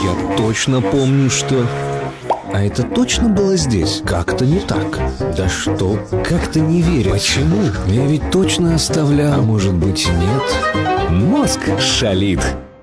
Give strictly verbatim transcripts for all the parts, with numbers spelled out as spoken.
Я точно помню, что... А это точно было здесь? Как-то не так. Да что? Как-то не верю. Почему? Я ведь точно оставлял. А может быть, нет? Мозг шалит.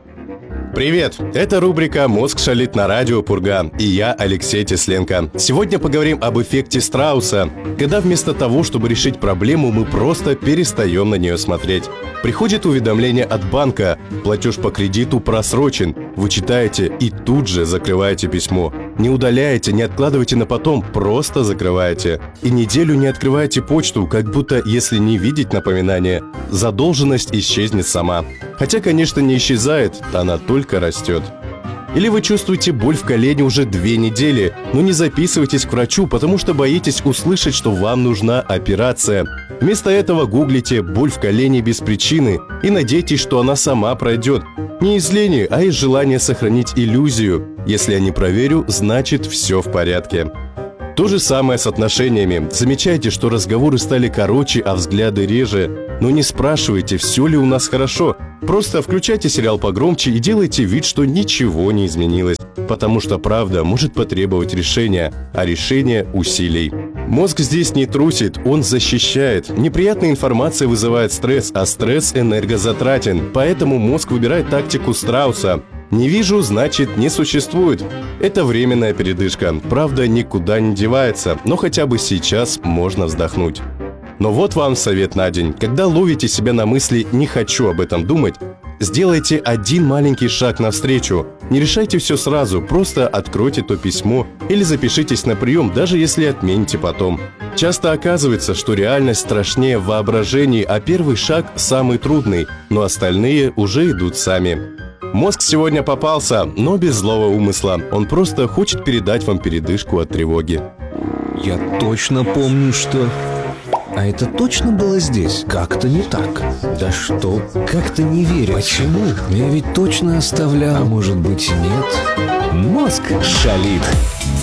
Привет! Это рубрика «Мозг шалит» на радио Пурга, и я Алексей Тесленко. Сегодня поговорим об эффекте страуса, когда вместо того, чтобы решить проблему, мы просто перестаем на нее смотреть. Приходит уведомление от банка, платеж по кредиту просрочен, вы читаете и тут же закрываете письмо. Не удаляете, не откладывайте на потом, просто закрываете. И неделю не открываете почту, как будто, если не видеть напоминания, задолженность исчезнет сама. Хотя, конечно, не исчезает, она только растет. Или вы чувствуете боль в колене уже две недели, но не записывайтесь к врачу, потому что боитесь услышать, что вам нужна операция. Вместо этого гуглите «боль в колене без причины» и надейтесь, что она сама пройдет. Не из лени, а из желания сохранить иллюзию. Если я не проверю, значит все в порядке. То же самое с отношениями. Замечайте, что разговоры стали короче, а взгляды реже. Но не спрашивайте, все ли у нас хорошо. Просто включайте сериал погромче и делайте вид, что ничего не изменилось. Потому что правда может потребовать решения, а решение – усилий. Мозг здесь не трусит, он защищает. Неприятная информация вызывает стресс, а стресс энергозатратен. Поэтому мозг выбирает тактику страуса. Не вижу, значит не существует. Это временная передышка. Правда, никуда не девается, но хотя бы сейчас можно вздохнуть. Но вот вам совет на день. Когда ловите себя на мысли «не хочу об этом думать», сделайте один маленький шаг навстречу. Не решайте все сразу, просто откройте то письмо или запишитесь на прием, даже если отмените потом. Часто оказывается, что реальность страшнее воображений, а первый шаг самый трудный, но остальные уже идут сами. Мозг сегодня попался, но без злого умысла. Он просто хочет передать вам передышку от тревоги. Я точно помню, что... А это точно было здесь? Как-то не так. Да что? Как-то не верю. Почему? Я ведь точно оставлял. А может быть, нет? Мозг шалит.